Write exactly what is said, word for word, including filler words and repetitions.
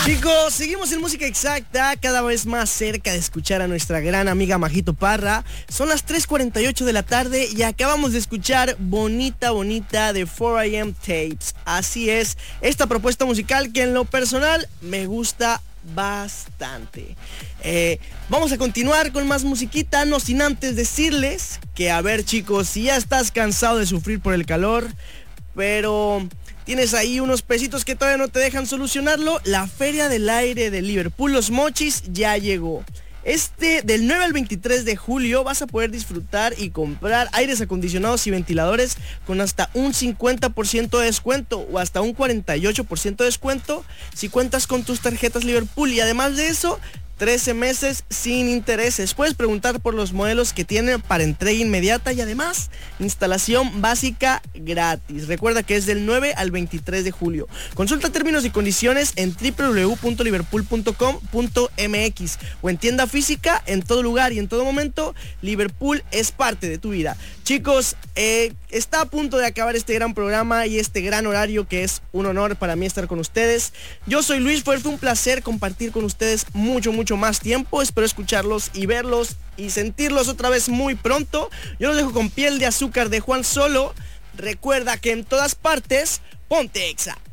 Chicos, seguimos en Música Exacta, cada vez más cerca de escuchar a nuestra gran amiga Majito Parra. Son las tres cuarenta y ocho de la tarde y acabamos de escuchar Bonita Bonita de cuatro a eme Tapes. Así es, esta propuesta musical que en lo personal me gusta bastante. Eh, vamos a continuar con más musiquita, no sin antes decirles que, a ver chicos, si ya estás cansado de sufrir por el calor, pero tienes ahí unos pesitos que todavía no te dejan solucionarlo, la Feria del Aire de Liverpool Los Mochis ya llegó. Este, del nueve al veintitrés de julio, vas a poder disfrutar y comprar aires acondicionados y ventiladores con hasta un cincuenta por ciento de descuento o hasta un cuarenta y ocho por ciento de descuento si cuentas con tus tarjetas Liverpool, y además de eso, trece meses sin intereses. Puedes preguntar por los modelos que tienen para entrega inmediata y además instalación básica gratis. Recuerda que es del nueve al veintitrés de julio. Consulta términos y condiciones en doble u doble u doble u punto liverpool punto com punto eme equis o en tienda física. En todo lugar y en todo momento, Liverpool es parte de tu vida. Chicos, eh, está a punto de acabar este gran programa y este gran horario que es un honor para mí estar con ustedes. Yo soy Luis, fue un placer compartir con ustedes mucho, mucho mucho más tiempo. Espero escucharlos y verlos y sentirlos otra vez muy pronto. Yo los dejo con Piel de Azúcar de Juan Solo. Recuerda que en todas partes, ponte Exa.